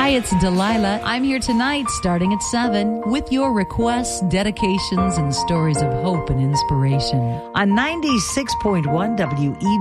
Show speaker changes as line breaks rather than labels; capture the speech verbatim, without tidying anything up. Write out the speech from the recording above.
Hi, it's Delilah. I'm here tonight starting at seven with your requests, dedications, and stories of hope and inspiration.
On ninety-six point one W E